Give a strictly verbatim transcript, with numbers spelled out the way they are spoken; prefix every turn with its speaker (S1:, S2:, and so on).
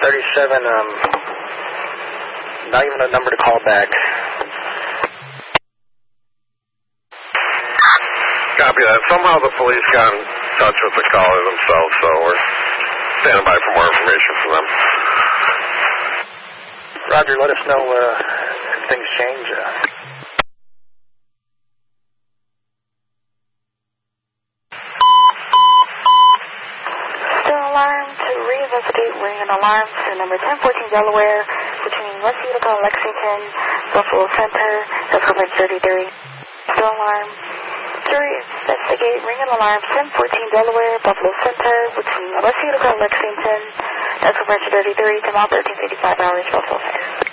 S1: thirty-seven, um, not even a number to call back.
S2: Copy that. Somehow the police got in touch with the caller themselves, so we're standing by for more information from them.
S1: Roger, let us know uh, if things change. Uh...
S3: Still alarm to reinvestigate ring an alarm to number ten fourteen Delaware between West Utica and Lexington, Buffalo Center, that's over thirty-three. Still alarm to reinvestigate ring an alarm ten fourteen Delaware, Buffalo Center between West Utica and Lexington, that's over thirty-three, to mile thirteen fifty-five hours, Buffalo Center.